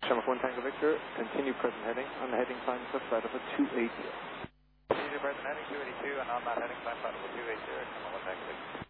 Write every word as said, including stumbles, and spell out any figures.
Shamrock one Tango Victor, continue present heading on the heading climb for flight level two eighty. Continue present heading two eighty-two and on that heading climb flight level two eighty, Shamrock one Tango Victor.